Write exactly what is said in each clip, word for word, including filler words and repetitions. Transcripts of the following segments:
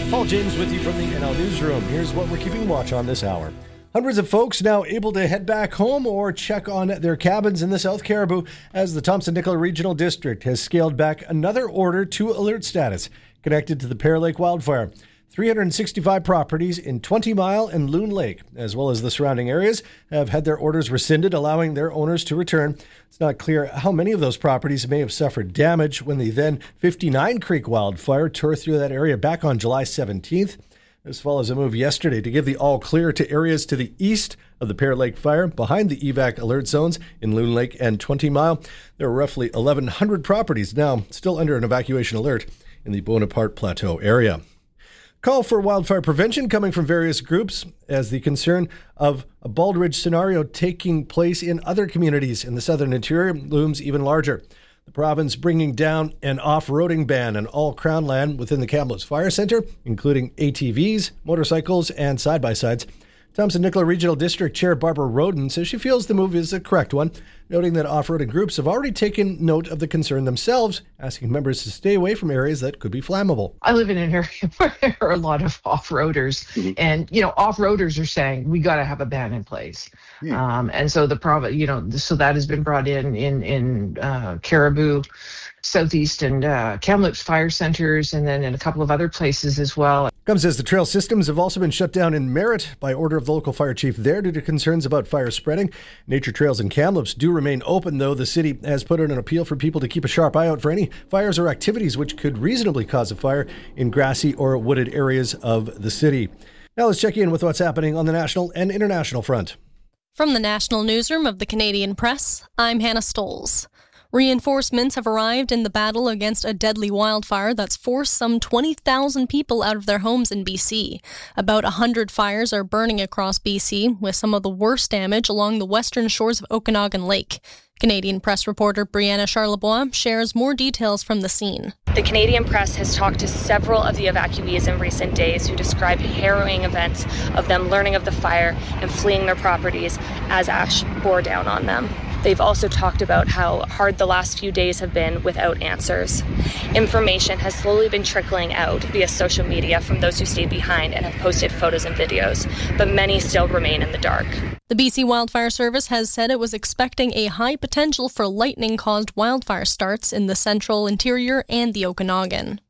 Paul James with you from the N L Newsroom. Here's what we're keeping watch on this hour. Hundreds of folks now able to head back home or check on their cabins in the South Caribou as the Thompson-Nicola Regional District has scaled back another order to alert status connected to the Pear Lake wildfire. three hundred sixty-five properties in Twenty Mile and Loon Lake, as well as the surrounding areas, have had their orders rescinded, allowing their owners to return. It's not clear how many of those properties may have suffered damage when the then fifty-nine Creek wildfire tore through that area back on July seventeenth. This follows a move yesterday to give the all clear to areas to the east of the Pear Lake fire, behind the E V A C alert zones in Loon Lake and Twenty Mile. There are roughly eleven hundred properties now still under an evacuation alert in the Bonaparte Plateau area. Call for wildfire prevention coming from various groups as the concern of a Baldridge scenario taking place in other communities in the southern interior looms even larger. The province bringing down an off-roading ban on all Crown land within the Kamloops Fire Centre, including A T Vs, motorcycles, and side-by-sides. Thompson-Nicola Regional District Chair Barbara Roden says she feels the move is the correct one, noting that off-roading groups have already taken note of the concern themselves, asking members to stay away from areas that could be flammable. I live in an area where there are a lot of off-roaders, mm-hmm. and, you know, off-roaders are saying, we got to have a ban in place. Yeah. Um, and so the province, you know, so that has been brought in, in, in uh, Caribou, Southeast and uh, Kamloops fire centers, and then in a couple of other places as well. Comes as the trail systems have also been shut down in Merritt by order of the local fire chief there due to concerns about fire spreading. Nature trails in Kamloops do remain open, though the city has put out an appeal for people to keep a sharp eye out for any fires or activities which could reasonably cause a fire in grassy or wooded areas of the city. Now let's check in with what's happening on the national and international front. From the National Newsroom of the Canadian Press, I'm Hannah Stoles. Reinforcements have arrived in the battle against a deadly wildfire that's forced some twenty thousand people out of their homes in B C. About one hundred fires are burning across B C, with some of the worst damage along the western shores of Okanagan Lake. Canadian Press reporter Brianna Charlebois shares more details from the scene. The Canadian Press has talked to several of the evacuees in recent days who described harrowing events of them learning of the fire and fleeing their properties as ash bore down on them. They've also talked about how hard the last few days have been without answers. Information has slowly been trickling out via social media from those who stayed behind and have posted photos and videos, but many still remain in the dark. The B C Wildfire Service has said it was expecting a high potential for lightning-caused wildfire starts in the central interior and the Okanagan.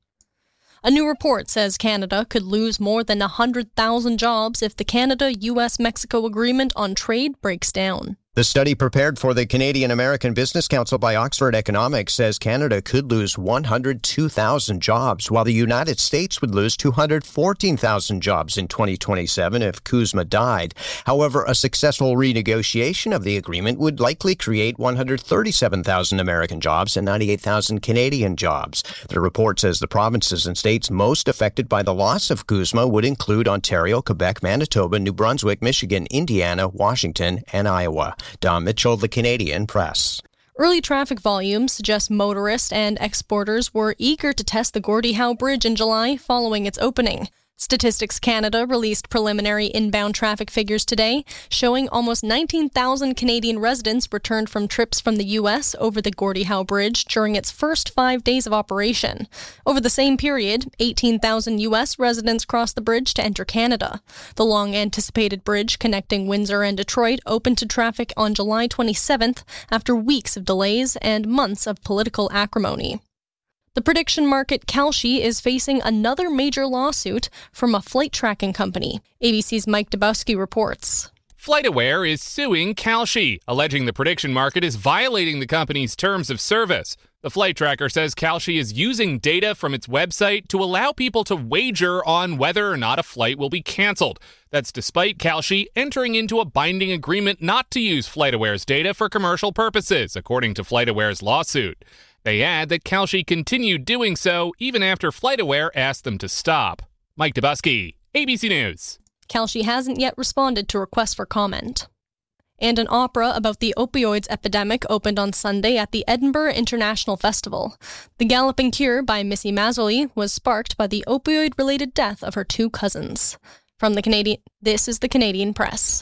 A new report says Canada could lose more than one hundred thousand jobs if the Canada-U S Mexico agreement on trade breaks down. The study prepared for the Canadian-American Business Council by Oxford Economics says Canada could lose one hundred two thousand jobs, while the United States would lose two hundred fourteen thousand jobs in twenty twenty-seven if CUSMA died. However, a successful renegotiation of the agreement would likely create one hundred thirty-seven thousand American jobs and ninety-eight thousand Canadian jobs. The report says the provinces and states most affected by the loss of CUSMA would include Ontario, Quebec, Manitoba, New Brunswick, Michigan, Indiana, Washington, and Iowa. Don Mitchell, the Canadian Press. Early traffic volumes suggest motorists and exporters were eager to test the Gordie Howe Bridge in July following its opening. Statistics Canada released preliminary inbound traffic figures today, showing almost nineteen thousand Canadian residents returned from trips from the U S over the Gordie Howe Bridge during its first five days of operation. Over the same period, eighteen thousand U S residents crossed the bridge to enter Canada. The long-anticipated bridge connecting Windsor and Detroit opened to traffic on July twenty-seventh after weeks of delays and months of political acrimony. The prediction market Kalshi is facing another major lawsuit from a flight tracking company. A B C's Mike Dubowski reports. FlightAware is suing Kalshi, alleging the prediction market is violating the company's terms of service. The flight tracker says Kalshi is using data from its website to allow people to wager on whether or not a flight will be canceled. That's despite Kalshi entering into a binding agreement not to use FlightAware's data for commercial purposes, according to FlightAware's lawsuit. They add that Kalshi continued doing so even after FlightAware asked them to stop. Mike Dubowski, A B C News. Kalshi hasn't yet responded to requests for comment. And an opera about the opioids epidemic opened on Sunday at the Edinburgh International Festival. The Galloping Cure by Missy Mazzoli was sparked by the opioid-related death of her two cousins. From the Canadian, this is the Canadian Press.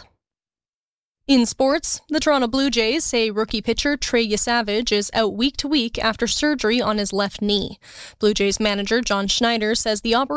In sports, the Toronto Blue Jays say rookie pitcher Trey Yesavage is out week to week after surgery on his left knee. Blue Jays manager John Schneider says the operation